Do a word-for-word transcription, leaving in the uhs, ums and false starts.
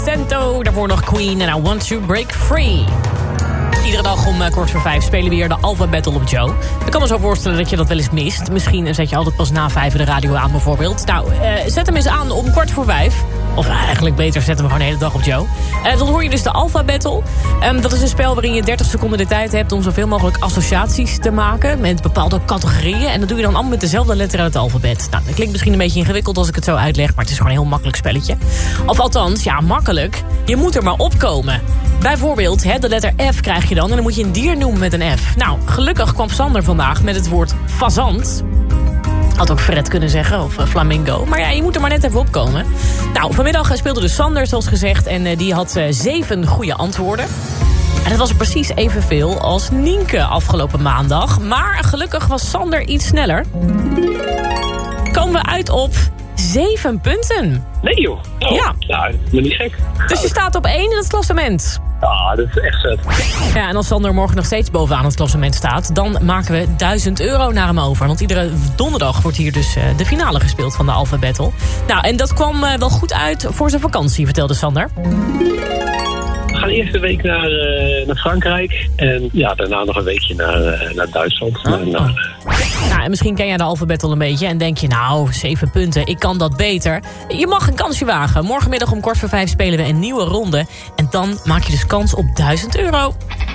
Cento, daarvoor nog Queen en I Want to Break Free. Iedere dag om uh, kwart voor vijf spelen we weer de Alpha Battle op Joe. Ik kan me zo voorstellen dat je dat wel eens mist. Misschien zet je altijd pas na vijf de radio aan bijvoorbeeld. Nou, uh, zet hem eens aan om kwart voor vijf. Of uh, eigenlijk beter, zet hem gewoon de hele dag op Joe. Uh, dan hoor je dus de Alpha Battle. Um, dat is een spel waarin je dertig seconden de tijd hebt om zoveel mogelijk associaties te maken met bepaalde categorieën. En dat doe je dan allemaal met dezelfde letter uit het alfabet. Nou, dat klinkt misschien een beetje ingewikkeld als ik het zo uitleg, maar het is gewoon een heel makkelijk spelletje. Of althans, ja, makkelijk. Je moet er maar opkomen. Bijvoorbeeld, hè, de letter F krijg je dan en dan moet je een dier noemen met een F. Nou, gelukkig kwam Sander vandaag met het woord fazant. Had ook Fred kunnen zeggen, of uh, flamingo. Maar ja, je moet er maar net even opkomen. Nou, vanmiddag speelde dus Sander, zoals gezegd. En uh, die had uh, zeven goede antwoorden. En dat was er precies evenveel als Nienke afgelopen maandag. Maar gelukkig was Sander iets sneller. Komen we uit op zeven punten. Nee joh. Oh, ja. Nou, dat is niet gek. Dus je staat op één in het klassement. Ja, dat is echt zet. Ja, en als Sander morgen nog steeds bovenaan het klassement staat, dan maken we duizend euro naar hem over. Want iedere donderdag wordt hier dus uh, de finale gespeeld van de Alpha Battle. Nou, en dat kwam uh, wel goed uit voor zijn vakantie, vertelde Sander. We gaan eerst een week naar, uh, naar Frankrijk. En ja, daarna nog een weekje naar, uh, naar Duitsland. Oh. Naar, naar, Nou, en misschien ken jij de Alpha Battle een beetje en denk je, nou, zeven punten, ik kan dat beter. Je mag een kansje wagen. Morgenmiddag om kwart voor vijf spelen we een nieuwe ronde. En dan maak je dus kans op duizend euro.